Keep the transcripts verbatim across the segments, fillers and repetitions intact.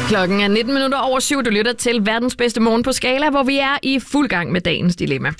Klokken er nitten minutter over syv. Du lytter til verdens bedste morgen på Skala, hvor vi er i fuld gang med dagens dilemma.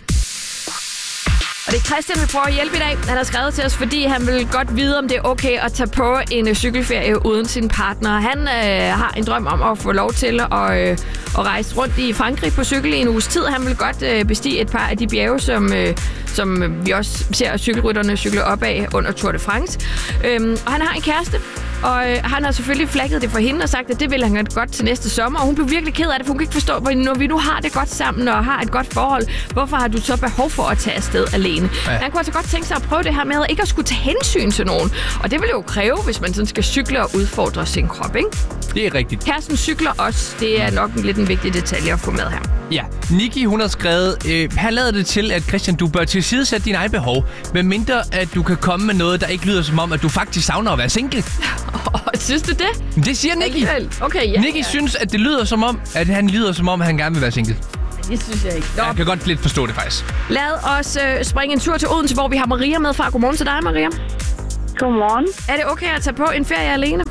Og det er Christian, vi prøver at hjælpe i dag. Han har skrevet til os, fordi han vil godt vide, om det er okay at tage på en cykelferie uden sin partner. Han øh, har en drøm om at få lov til at, øh, at rejse rundt i Frankrig på cykel i en uges tid. Han vil godt øh, bestige et par af de bjerge, som, øh, som vi også ser cykelrytterne cykle op af under Tour de France. Øhm, og han har en kæreste, og øh, han har selvfølgelig flagget det for hende og sagt, at det vil han godt til næste sommer. Og hun blev virkelig ked af det, for hun kan ikke forstå, hvor når vi nu har det godt sammen og har et godt forhold, hvorfor har du så behov for at tage afsted alene? Ja. Han kunne altså godt tænke sig at prøve det her med at ikke at skulle tage hensyn til nogen. Og det vil jo kræve, hvis man sådan skal cykle og udfordre sin krop, ikke? Det er rigtigt. Kæresten cykler også. Det er nok en lidt en vigtig detalje at få med her. Ja, Nikki, hun har skrevet, øh, her lader det til, at Christian, du bør tilsidesætte dine egne behov, medmindre at du kan komme med noget, der ikke lyder som om, at du faktisk savner at være single. Synes du det? Det siger Nikki. Okay, ja. Nikki ja. synes, at det lyder som om, at han lyder som om, at han gerne vil være single. Det synes jeg ikke. Nå. Jeg kan godt lidt forstå det, faktisk. Lad os øh, springe en tur til Odense, hvor vi har Maria med fra. Godmorgen til dig, Maria. Godmorgen. Er det okay at tage på en ferie alene?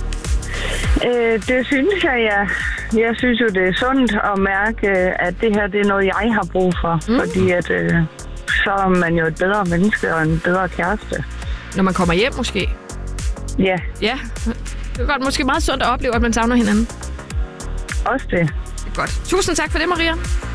Øh, det synes jeg, ja. Jeg synes jo, det er sundt at mærke, at det her det er noget, jeg har brug for. Mm. Fordi at, øh, så er man jo et bedre menneske og en bedre kæreste. Når man kommer hjem, måske? Ja. Ja. Det er godt. Måske meget sundt at opleve, at man savner hinanden. Også det. Det er godt. Tusind tak for det, Maria.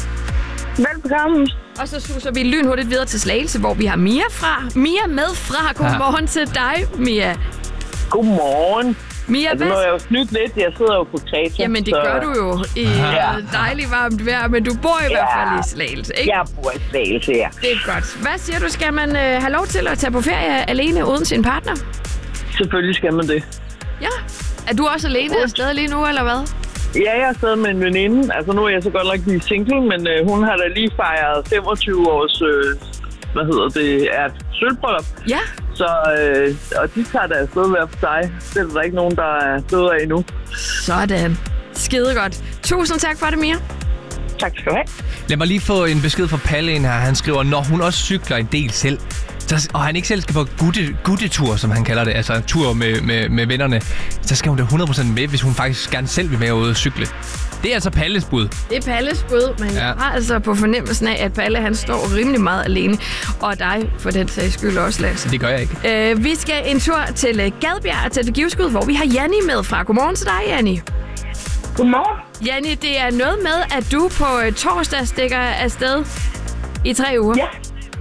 Velbekomme. Og så suser vi lynhurtigt videre til Slagelse, hvor vi har Mia fra. Mia med fra. Godmorgen ja. til dig, Mia. Godmorgen. Mia, altså, nu er jeg jo snydt lidt. Jeg sidder jo på Kreta. Jamen, det så... gør du jo i ja. dejligt varmt vejr, men du bor i ja. hvert fald i Slagelse, ikke? Jeg bor i Slagelse, ja. Det er godt. Hvad siger du? Skal man øh, have lov til at tage på ferie alene uden sin partner? Selvfølgelig skal man det. Ja. Er du også alene afsted lige nu, eller hvad? Ja, jeg er stadig med en veninde. Altså, nu er jeg så godt nok lige single, men øh, hun har da lige fejret femogtyve års, øh, hvad hedder det, er et sølvbryllup. Ja. Så, øh, og de tager da afsted hver for sig. Det er der ikke nogen, der er døde af endnu. Sådan. Skide godt. Tusind tak for det, Mia. Tak skal du have. Lad mig lige få en besked fra Palle ind her. Han skriver, når hun også cykler en del selv, så, og han ikke selv skal på gutte, guttetur, som han kalder det, altså en tur med, med, med vennerne, så skal hun da hundrede procent med, hvis hun faktisk gerne selv vil med ud og cykle. Det er altså Palles bud. Det er Palles bud, men ja. jeg har altså på fornemmelsen af, at Palle han står rimelig meget alene. Og dig for den sags skyld også, Lasse. Det gør jeg ikke. Øh, vi skal en tur til Gadbjerg til Givskud, hvor vi har Janni med fra. Godmorgen til dig, Janni. Godmorgen. Janni, det er noget med, at du på torsdag stikker afsted i tre uger. Ja.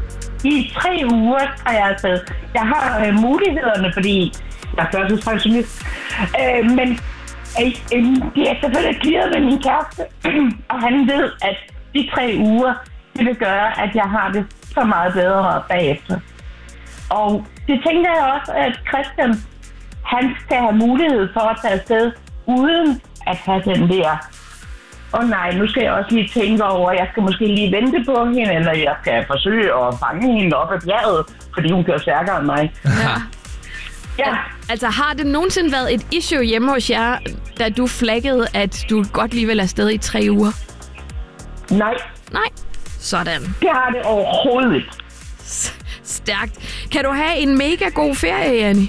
I tre uger har jeg afsted. Jeg har øh, mulighederne, fordi jeg er førtidspensionist. Øh, men øh, øh, det er selvfølgelig clearet med min kæreste, og han ved, at de tre uger, det vil gøre, at jeg har det så meget bedre bagefter. Og det tænker jeg også, at Christian, han skal have mulighed for at tage afsted, uden at have den der, åh oh, nej, nu skal jeg også lige tænke over, jeg skal måske lige vente på hende, eller jeg skal forsøge at fange hende op ad bjerget, fordi hun kører stærkere end mig. Ja. Ja. Al- altså, har det nogensinde været et issue hjemme hos jer, da du flaggede, at du godt lige vil afsted i tre uger? Nej. Nej. Sådan. Det har det overhovedet ikke. S- stærkt. Kan du have en mega god ferie, Janni?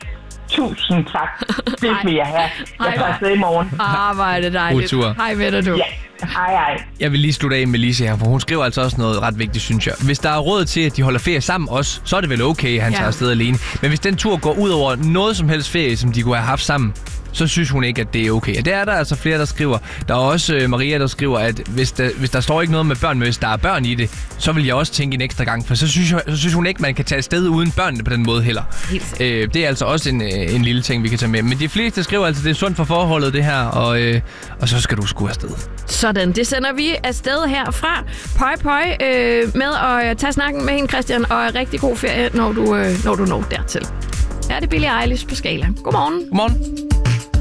Tusind tak. Det vil jeg have. Jeg tager afsted i morgen. Ah, hvor er det dejligt. Hej med dig, du. Ja. Hej, hej. Jeg vil lige slutte af med Lise her, for hun skriver altså også noget ret vigtigt, synes jeg. Hvis der er råd til, at de holder ferie sammen også, så er det vel okay, at han ja. tager afsted alene. Men hvis den tur går ud over noget som helst ferie, som de kunne have haft sammen, så synes hun ikke, at det er okay. Og det er der altså flere, der skriver. Der er også øh, Maria, der skriver, at hvis der, hvis der står ikke noget med børn, men hvis der er børn i det, så vil jeg også tænke en ekstra gang. For så synes, jeg, så synes hun ikke, man kan tage afsted uden børnene på den måde heller. Øh, det er altså også en, øh, en lille ting, vi kan tage med. Men de fleste skriver altså, det er sundt for forholdet, det her. Og, øh, og så skal du sgu afsted. Sådan, det sender vi afsted herfra. Pøj, pøj øh, med at tage snakken med hende, Christian. Og rigtig god ferie, når du, øh, når du når dertil. Her er det Billie Eilish på Skala. Godmorgen. Godmorgen.